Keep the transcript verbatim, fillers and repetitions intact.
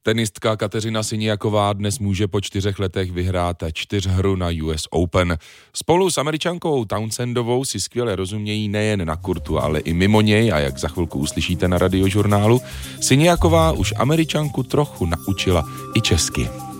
Tenistka Kateřina Siniaková dnes může po čtyřech letech vyhrát čtyřhru na U S Open. Spolu s Američankou Townsendovou si skvěle rozumějí nejen na kurtu, ale i mimo něj, a jak za chvilku uslyšíte na radiožurnálu, Siniaková už Američanku trochu naučila i česky.